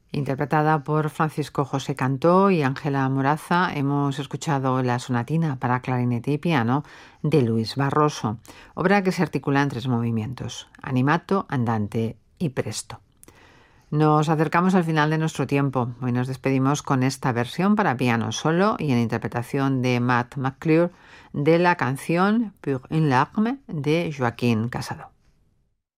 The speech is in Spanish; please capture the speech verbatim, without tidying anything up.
Interpretada por Francisco José Cantó y Ángela Moraza, hemos escuchado la sonatina para clarinete y piano de Luis Barroso, obra que se articula en tres movimientos: animato, andante y presto. Nos acercamos al final de nuestro tiempo. Hoy nos despedimos con esta versión para piano solo y en interpretación de Matt McClure de la canción Pour une larme de Joaquín Casado.